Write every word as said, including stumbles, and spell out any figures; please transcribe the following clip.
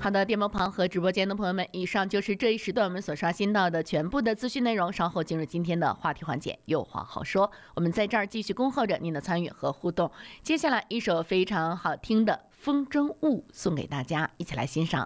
好的，电波旁和直播间的朋友们，以上就是这一时段我们所刷新到的全部的资讯内容。稍后进入今天的话题环节，有话好说。我们在这儿继续恭候着您的参与和互动。接下来一首非常好听的《风筝误》送给大家，一起来欣赏。